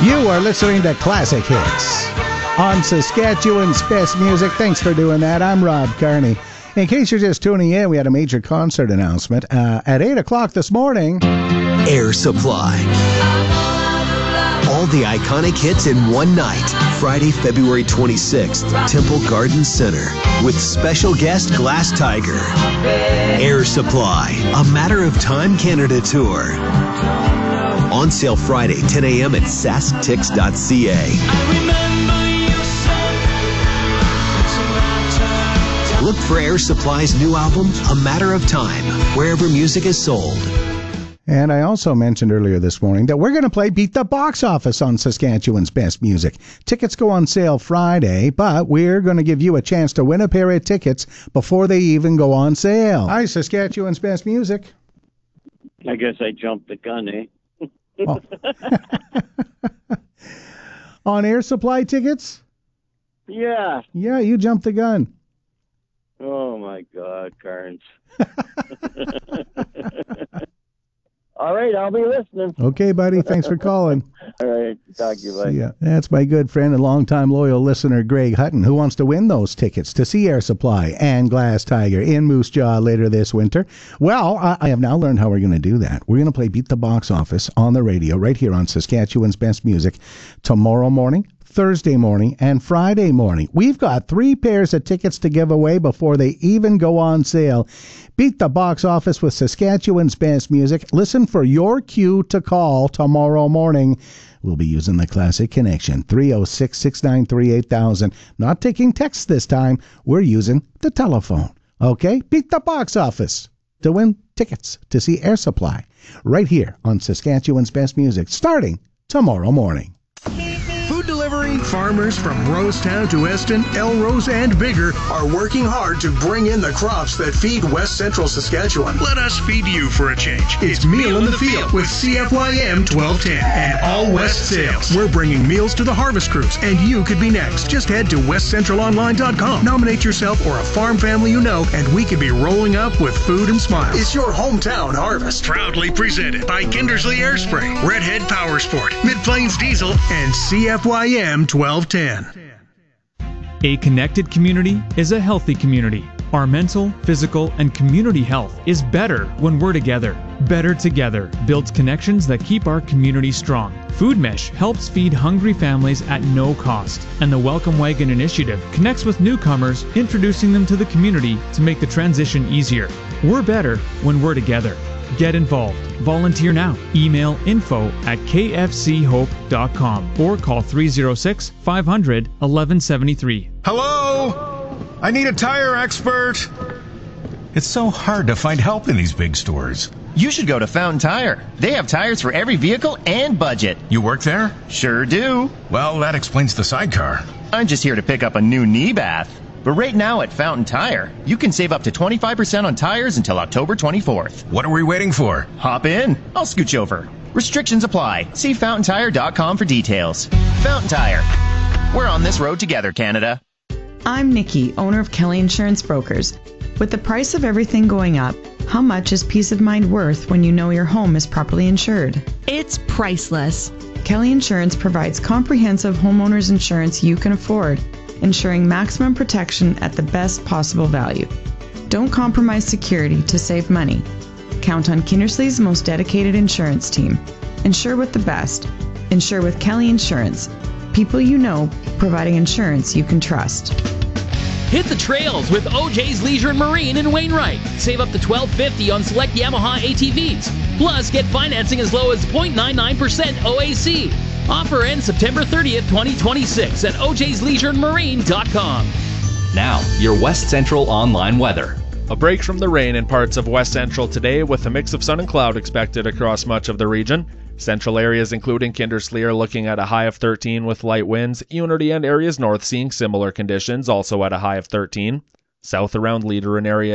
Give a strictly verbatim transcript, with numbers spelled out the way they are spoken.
You are listening to Classic Hits on Saskatchewan's Best Music. Thanks for doing that. I'm Rob Carney. In case you're just tuning in, we had a major concert announcement uh, at eight o'clock this morning. Air Supply. All the iconic hits in one night. Friday, February twenty-sixth, Temple Garden Center. With special guest Glass Tiger. Air Supply, A Matter of Time Canada Tour. On sale Friday, ten a.m. at sask tix dot c a. Look for Air Supply's new album, A Matter of Time, wherever music is sold. And I also mentioned earlier this morning that we're going to play Beat the Box Office on Saskatchewan's Best Music. Tickets go on sale Friday, but we're going to give you a chance to win a pair of tickets before they even go on sale. Hi, Saskatchewan's Best Music. I guess I jumped the gun, eh? Oh. On Air Supply tickets? Yeah. Yeah, you jumped the gun. Oh, my God, Carnes. All right, I'll be listening. Okay, buddy. Thanks for calling. All right, talk to you later. Yeah, that's my good friend and longtime loyal listener, Greg Hutton, who wants to win those tickets to see Air Supply and Glass Tiger in Moose Jaw later this winter. Well, I, I have now learned how we're going to do that. We're going to play Beat the Box Office on the radio right here on Saskatchewan's Best Music tomorrow morning, Thursday morning, and Friday morning. We've got three pairs of tickets to give away before they even go on sale. Beat the Box Office with Saskatchewan's Best Music. Listen for your cue to call tomorrow morning. We'll be using the Classic Connection, three oh six, six nine three, eight thousand. Not taking texts this time. We're using the telephone. Okay? Beat the Box Office to win tickets to see Air Supply right here on Saskatchewan's Best Music, starting tomorrow morning. Food delivery, farmers from Rosetown to Eston, Elrose, and bigger are working hard to bring in the crops that feed West Central Saskatchewan. Let us feed you for a change. It's Meal in the Field with C F Y M twelve ten and All West Sales. We're bringing meals to the harvest crews, and you could be next. Just head to west central online dot com. Nominate yourself or a farm family you know, and we could be rolling up with food and smiles. It's your hometown harvest. Proudly presented by Kindersley Airspray, Redhead Power Sport, Mid-Plains Diesel, and C F Y M twelve ten. A connected community is a healthy community. Our mental, physical, and community health is better when we're together. Better Together builds connections that keep our community strong. Food Mesh helps feed hungry families at no cost. And the Welcome Wagon Initiative connects with newcomers, introducing them to the community to make the transition easier. We're better when we're together. Get involved. Volunteer now. Email info at k f c hope dot com or call three oh six, five hundred, eleven seventy-three. Hello? I need a tire expert. It's so hard to find help in these big stores. You should go to Fountain Tire. They have tires for every vehicle and budget. You work there? Sure do. Well, that explains the sidecar. I'm just here to pick up a new knee bath. But right now at Fountain Tire, you can save up to twenty-five percent on tires until October twenty-fourth. What are we waiting for? Hop in. I'll scooch over. Restrictions apply. See fountain tire dot com for details. Fountain Tire. We're on this road together, Canada. I'm Nikki, owner of Kelly Insurance Brokers. With the price of everything going up, how much is peace of mind worth when you know your home is properly insured? It's priceless. Kelly Insurance provides comprehensive homeowners insurance you can afford, ensuring maximum protection at the best possible value. Don't compromise security to save money. Count on Kindersley's most dedicated insurance team. Insure with the best. Insure with Kelly Insurance. People you know, providing insurance you can trust. Hit the trails with O J's Leisure and Marine in Wainwright. Save up to twelve fifty on select Yamaha A T Vs. Plus, get financing as low as zero point nine nine percent O A C. Offer ends September thirtieth, twenty twenty-six at o j's leisure and marine dot com. Now, your West Central online weather. A break from the rain in parts of West Central today with a mix of sun and cloud expected across much of the region. Central areas including Kindersley are looking at a high of thirteen with light winds. Unity and areas north seeing similar conditions, also at a high of thirteen. South around Leader and area